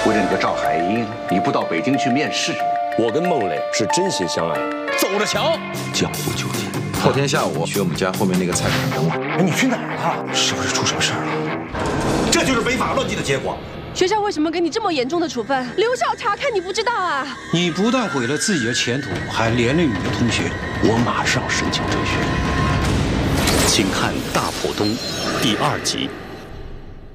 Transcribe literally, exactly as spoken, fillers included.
为了那个赵海英，你不到北京去面试？ 我跟孟磊是真心相爱，走着瞧。 江湖纠结。后天下午去我们家后面那个菜场等我。 哎，你去哪儿了？是不是出什么事儿了？这就是违法乱纪的结果。 学校为什么给你这么严重的处分？留校察看你不知道啊？ 你不但毁了自己的前途，还连累你的同学。 我马上申请退学。 请看《大浦东》第二集。